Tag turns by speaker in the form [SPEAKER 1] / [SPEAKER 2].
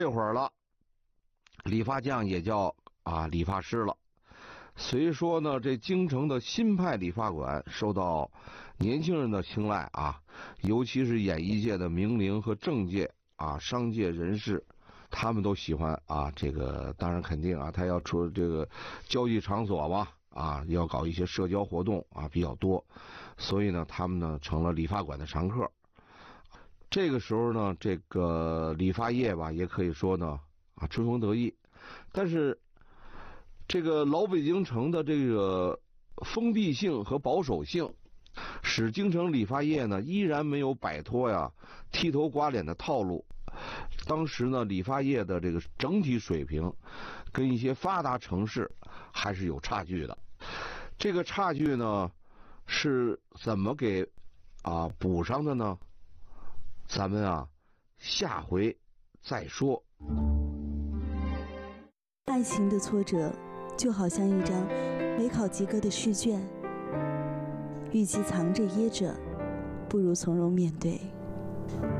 [SPEAKER 1] 这会儿了，理发匠也叫理发师了。虽说呢，这京城的新派理发馆受到年轻人的青睐尤其是演艺界的名伶和政界商界人士，他们都喜欢这个当然肯定他要出这个交际场所嘛要搞一些社交活动比较多，所以呢，他们呢成了理发馆的常客。这个时候呢，这个理发业吧，也可以说呢春风得意，但是这个老北京城的这个封闭性和保守性，使京城理发业呢依然没有摆脱剃头刮脸的套路。当时呢，理发业的这个整体水平跟一些发达城市还是有差距的。这个差距呢是怎么给补上的呢？咱们下回再说。
[SPEAKER 2] 爱情的挫折就好像一张没考及格的试卷，与其藏着掖着，不如从容面对。